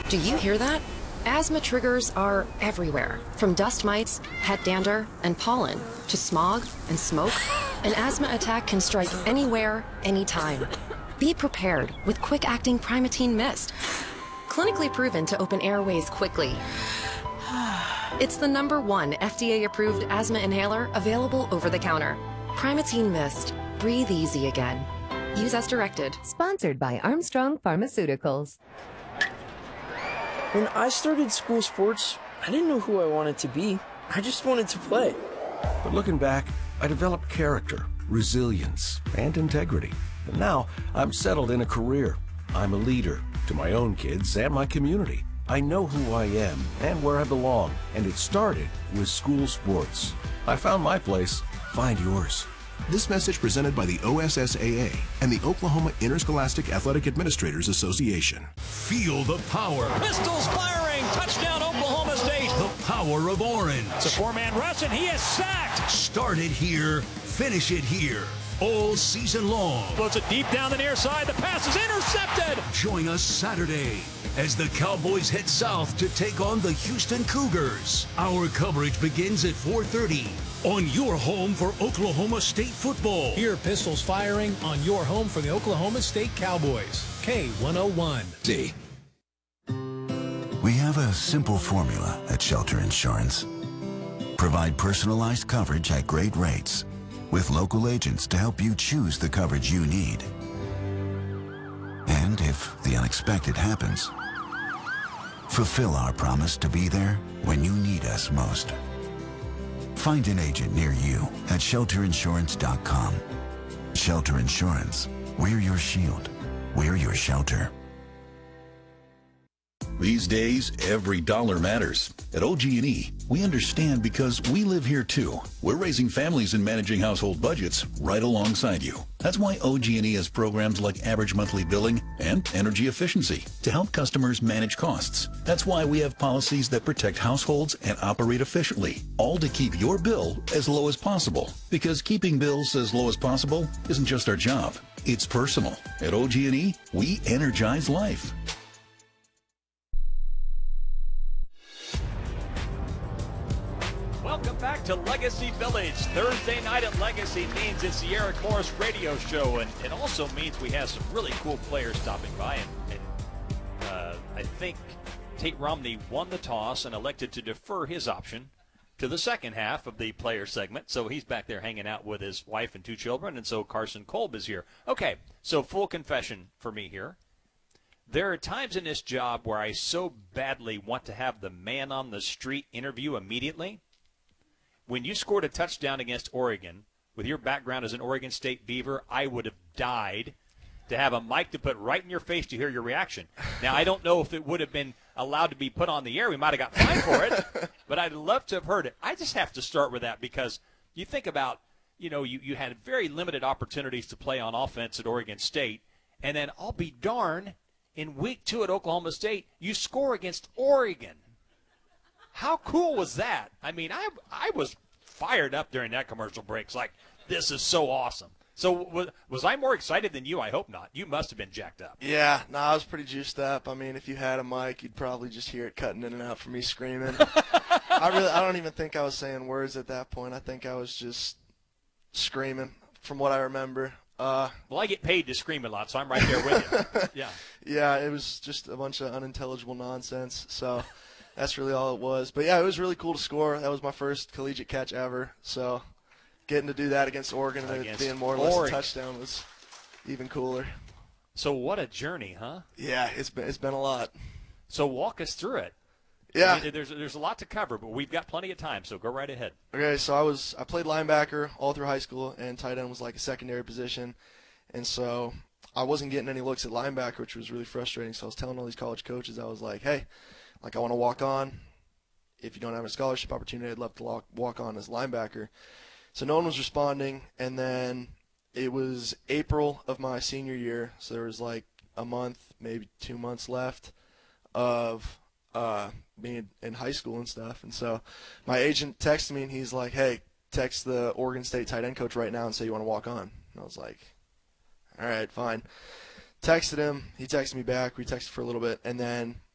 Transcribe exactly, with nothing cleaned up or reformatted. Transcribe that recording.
Do you hear that? Asthma triggers are everywhere, from dust mites, pet dander, and pollen, to smog and smoke. An asthma attack can strike anywhere, anytime. Be prepared with quick-acting Primatene Mist. Clinically proven to open airways quickly. It's the number one F D A-approved asthma inhaler available over the counter. Primatene Mist. Breathe easy again. Use as directed. Sponsored by Armstrong Pharmaceuticals. When I started school sports, I didn't know who I wanted to be. I just wanted to play. But looking back, I developed character, resilience, and integrity. And now I'm settled in a career. I'm a leader to my own kids and my community. I know who I am and where I belong, and it started with school sports. I found my place. Find yours. This message presented by the O S S A A and the Oklahoma Interscholastic Athletic Administrators Association. Feel the power. Pistols firing. Touchdown, Oklahoma State. The power of orange. It's a four-man rush, and he is sacked. Start it here. Finish it here. All season long. Floats it deep down the near side. The pass is intercepted. Join us Saturday as the Cowboys head south to take on the Houston Cougars. Our coverage begins at four thirty on your home for Oklahoma State football. Hear pistols firing on your home for the Oklahoma State Cowboys. K one oh one. See. We have a simple formula at Shelter Insurance. Provide personalized coverage at great rates with local agents to help you choose the coverage you need. And if the unexpected happens, fulfill our promise to be there when you need us most. Find an agent near you at shelter insurance dot com. Shelter Insurance. We're your shield. We're your shelter. These days, every dollar matters. At O G and E, we understand because we live here too. We're raising families and managing household budgets right alongside you. That's why O G and E has programs like average monthly billing and energy efficiency to help customers manage costs. That's why we have policies that protect households and operate efficiently, all to keep your bill as low as possible. Because keeping bills as low as possible isn't just our job, it's personal. At O G and E, we energize life. Welcome back to Legacy Village. Thursday night at Legacy means it's the Eric Morris radio show, and it also means we have some really cool players stopping by. And, and uh, I think Tate Romney won the toss and elected to defer his option to the second half of the player segment. So he's back there hanging out with his wife and two children, and so Carson Kolb is here. Okay, so full confession for me here. There are times in this job where I so badly want to have the man on the street interview immediately. When you scored a touchdown against Oregon, with your background as an Oregon State Beaver, I would have died to have a mic to put right in your face to hear your reaction. Now, I don't know if it would have been allowed to be put on the air. We might have got fined for it, but I'd love to have heard it. I just have to start with that because you think about, you know, you, you had very limited opportunities to play on offense at Oregon State, and then I'll be darned, in week two at Oklahoma State, you score against Oregon. How cool was that? I mean, I I was fired up during that commercial break. It's like, this is so awesome. So was, was I more excited than you? I hope not. You must have been jacked up. Yeah, no, I was pretty juiced up. I mean, if you had a mic, you'd probably just hear it cutting in and out from me screaming. I really, I don't even think I was saying words at that point. I think I was just screaming from what I remember. Uh, well, I get paid to scream a lot, so I'm right there with you. Yeah. Yeah, it was just a bunch of unintelligible nonsense. So that's really all it was. But, yeah, it was really cool to score. That was my first collegiate catch ever. So getting to do that against Oregon and against it being more or less Oregon. a touchdown was even cooler. So what a journey, huh? Yeah, it's been, it's been a lot. So walk us through it. Yeah. I mean, there's, there's a lot to cover, but we've got plenty of time, so go right ahead. Okay, so I was I played linebacker all through high school, and tight end was like a secondary position. And so I wasn't getting any looks at linebacker, which was really frustrating. So I was telling all these college coaches, I was like, hey, like I want to walk on. If you don't have a scholarship opportunity, I'd love to walk, walk on as linebacker. So no one was responding. And then it was April of my senior year, so there was like a month, maybe two months left of uh, being in high school and stuff. And so my agent texted me, and he's like, hey, text the Oregon State tight end coach right now and say you want to walk on. And I was like, all right, fine. Texted him. He texted me back. We texted for a little bit. And then